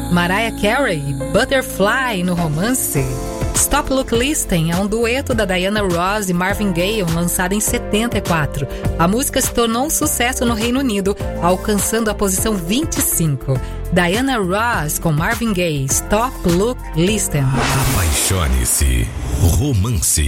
Mariah Carey, Butterfly no romance. Stop Look Listen é um dueto da Diana Ross e Marvin Gaye, lançado em 74. A música se tornou um sucesso no Reino Unido, alcançando a posição 25. Diana Ross com Marvin Gaye, Stop Look Listen. Apaixone-se. Romance.